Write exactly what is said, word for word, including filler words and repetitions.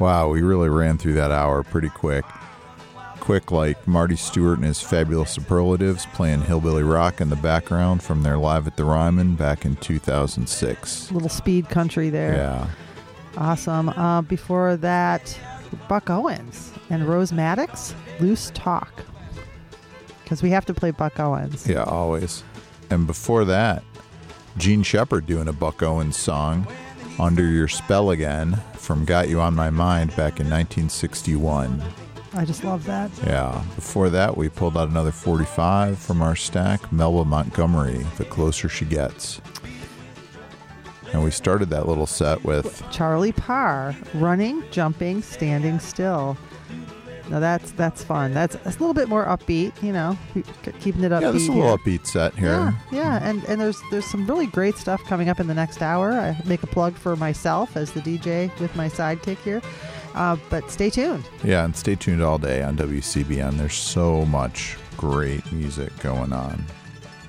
Wow, we really ran through that hour pretty quick. Quick like Marty Stewart and his Fabulous Superlatives playing Hillbilly Rock in the background from their Live at the Ryman back in two thousand six. Little speed country there. Yeah. Awesome. Uh, before that, Buck Owens and Rose Maddox, Loose Talk. Because we have to play Buck Owens. Yeah, always. And before that, Gene Shepard doing a Buck Owens song, Under Your Spell Again, from Got You On My Mind back in nineteen sixty-one. I just love that. Yeah. Before that, we pulled out another forty-five from our stack, Melba Montgomery, The Closer She Gets. And we started that little set with Charlie Parr, Running, Jumping, Standing Still. Now that's that's fun. That's a little bit more upbeat, you know, keeping it upbeat. Yeah, this is a little upbeat set here. Yeah, yeah, and and there's there's some really great stuff coming up in the next hour. I make a plug for myself as the D J with my sidekick here, uh, but stay tuned. Yeah, and stay tuned all day on W C B N. There's so much great music going on.